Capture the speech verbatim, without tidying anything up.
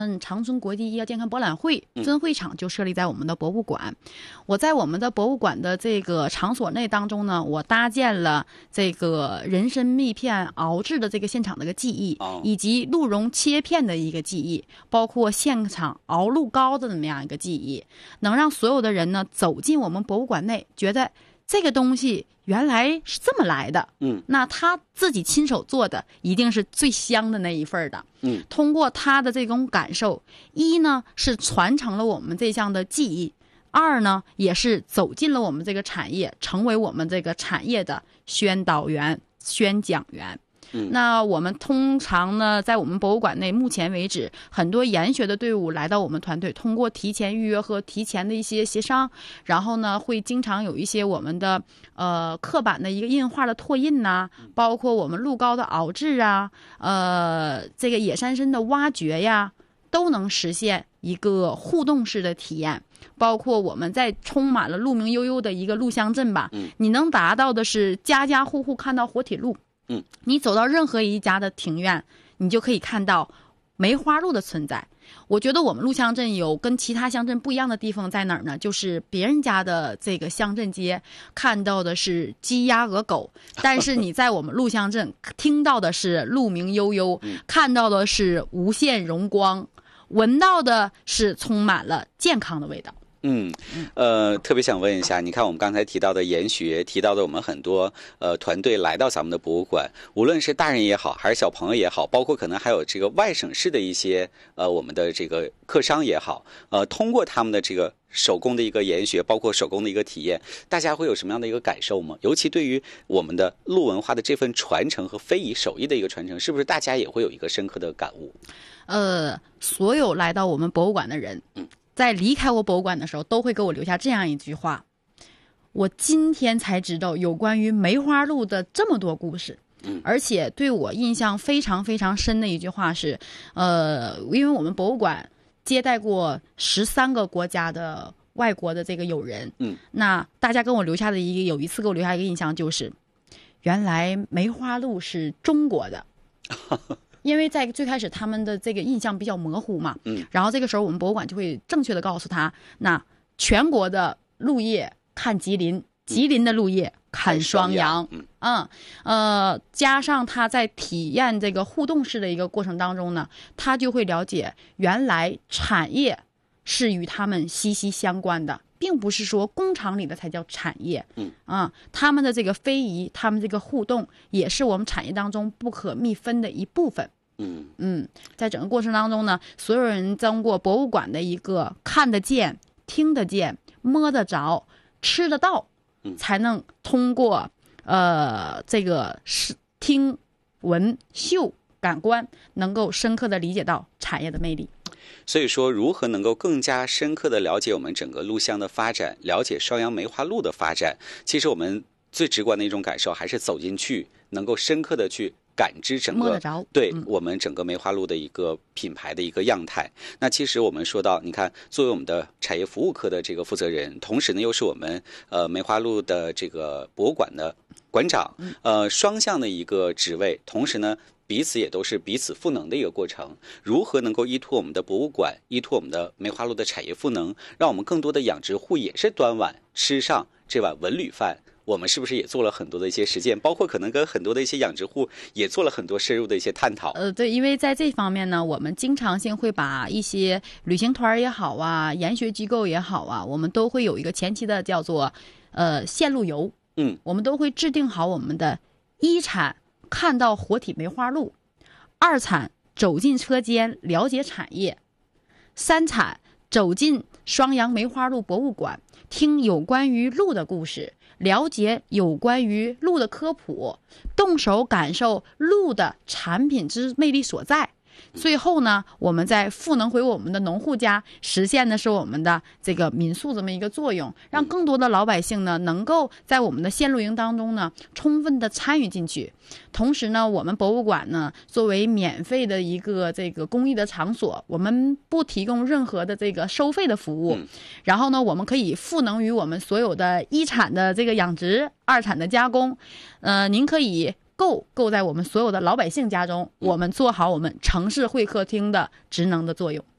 嗯，长春国际医药健康博览会分会场就设立在我们的博物馆。我在我们的博物馆的这个场所内当中呢，我搭建了这个人参蜜片熬制的这个现场的一个技艺，以及鹿茸切片的一个技艺，包括现场熬鹿膏的这么样一个技艺，能让所有的人呢走进我们博物馆内，觉得这个东西原来是这么来的。嗯，那他自己亲手做的一定是最香的那一份的。嗯，通过他的这种感受，一呢是传承了我们这项的技艺，二呢也是走进了我们这个产业，成为我们这个产业的宣导员、宣讲员。那我们通常呢，在我们博物馆内，目前为止，很多研学的队伍来到我们团队，通过提前预约和提前的一些协商，然后呢，会经常有一些我们的呃刻板的一个印画的拓印呐、啊，包括我们鹿膏的熬制啊，呃，这个野山参的挖掘呀，都能实现一个互动式的体验。包括我们在充满了鹿鸣悠悠的一个鹿乡镇吧，你能达到的是家家户户看到活体鹿。嗯，你走到任何一家的庭院，你就可以看到梅花鹿的存在。我觉得我们鹿乡镇有跟其他乡镇不一样的地方在哪儿呢？就是别人家的这个乡镇街看到的是鸡鸭鹅狗，但是你在我们鹿乡镇听到的是鹿鸣悠悠，看到的是无限荣光，闻到的是充满了健康的味道。 嗯，呃，特别想问一下，你看我们刚才提到的研学，提到的我们很多呃团队来到咱们的博物馆，无论是大人也好，还是小朋友也好，包括可能还有这个外省市的一些呃我们的这个客商也好，呃，通过他们的这个手工的一个研学，包括手工的一个体验，大家会有什么样的一个感受吗？尤其对于我们的鹿文化的这份传承和非遗手艺的一个传承，是不是大家也会有一个深刻的感悟？ 呃，所有来到我们博物馆的人，嗯。在离开我博物馆的时候，都会给我留下这样一句话：我今天才知道有关于梅花鹿的这么多故事。而且对我印象非常非常深的一句话是，呃，因为我们博物馆接待过十三个国家的外国的这个友人，嗯，那大家跟我留下的一个有一次给我留下一个印象就是，原来梅花鹿是中国的。因为在最开始他们的这个印象比较模糊嘛，嗯，然后这个时候我们博物馆就会正确的告诉他，那全国的鹿业看吉林，吉林的鹿业看双阳，嗯，嗯呃，加上他在体验这个互动式的一个过程当中呢，他就会了解原来产业是与他们息息相关的。并不是说工厂里的才叫产业，嗯啊，他们的这个非遗，他们这个互动，也是我们产业当中不可密分的一部分。嗯嗯，在整个过程当中呢，所有人通过博物馆的一个看得见、听得见、摸得着、吃得到，才能通过呃这个视听闻嗅感官，能够深刻的理解到产业的魅力。 所以说，如何能够更加深刻的了解我们整个鹿乡的发展，了解双阳梅花鹿的发展，其实我们最直观的一种感受还是走进去，能够深刻的去感知整个对我们整个梅花鹿的一个品牌的一个样态。那其实我们说到，你看，作为我们的产业服务科的这个负责人，同时呢又是我们呃梅花鹿的这个博物馆的馆长，呃双向的一个职位，同时呢彼此也都是彼此赋能的一个过程。如何能够依托我们的博物馆，依托我们的梅花鹿的产业赋能，让我们更多的养殖户也是端碗吃上这碗文旅饭？我们是不是也做了很多的一些实践，包括可能跟很多的一些养殖户也做了很多深入的一些探讨？ 呃，对，因为在这方面呢，我们经常性会把一些旅行团也好啊，研学机构也好啊，我们都会有一个前期的叫做呃线路游。嗯，我们都会制定好我们的一产看到活体梅花鹿，二产走进车间了解产业，三产走进双阳梅花鹿博物馆，听有关于鹿的故事，了解有关于鹿的科普，动手感受鹿的产品之魅力所在。最后呢，我们在赋能回我们的农户家，实现的是我们的这个民宿这么一个作用，让更多的老百姓呢能够在我们的线露营当中呢充分的参与进去。同时呢，我们博物馆呢作为免费的一个这个公益的场所，我们不提供任何的这个收费的服务，然后呢，我们可以赋能于我们所有的一产的这个养殖，二产的加工，呃，您可以购购在我们所有的老百姓家中，我们做好我们城市会客厅的职能的作用。